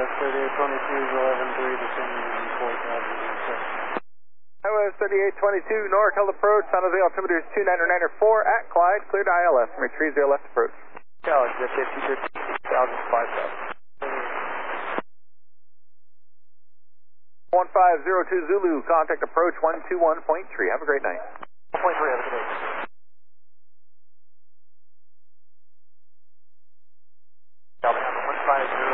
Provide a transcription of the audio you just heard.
3822 is 11-3, descending 4006. Highway 3822 north, held approach, San Jose altimeter is 299.4 at Clyde, cleared to ILS, retrieve 0 left approach. Galaxy 50, 5000, 1502 Zulu, contact approach 121.3. Have a great night. 1.3, have a good day. Calvin, 150.